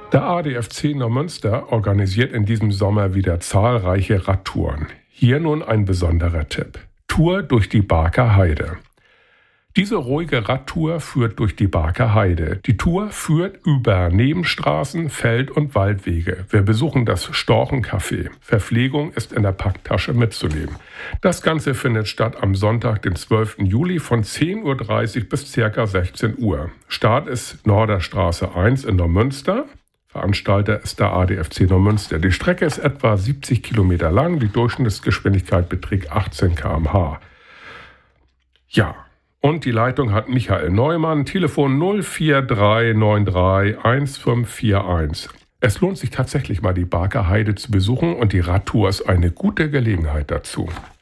Der ADFC Neumünster organisiert in diesem Sommer wieder zahlreiche Radtouren. Hier nun ein besonderer Tipp: Tour durch die Barker Heide. Diese ruhige Radtour führt durch die Barker Heide. Die Tour führt über Nebenstraßen, Feld- und Waldwege. Wir besuchen das Storchencafé. Verpflegung ist in der Packtasche mitzunehmen. Das Ganze findet statt am Sonntag, den 12. Juli von 10.30 Uhr bis ca. 16 Uhr. Start ist Norderstraße 1 in Neumünster. Veranstalter ist der ADFC Neumünster. Die Strecke ist etwa 70 Kilometer lang. Die Durchschnittsgeschwindigkeit beträgt 18 km/h. Ja, und die Leitung hat Michael Neumann, Telefon 04393 1541. Es lohnt sich tatsächlich mal, die Barker Heide zu besuchen, und die Radtour ist eine gute Gelegenheit dazu.